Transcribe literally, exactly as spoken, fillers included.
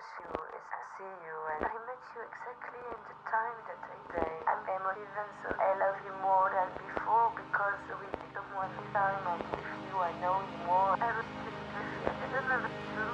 miss you is I see you, and I met you exactly in the time that I say I'm emotive, so I love you more than before because we become one time, and with you I know you more. I was just with you. I don't know if it's true.